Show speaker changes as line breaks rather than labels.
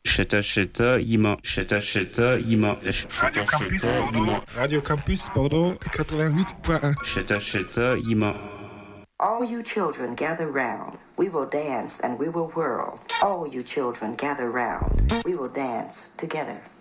Radio Campus, pardon, 88.1.
All you children gather round. We will dance and we will whirl. All you children gather round. We will dance together.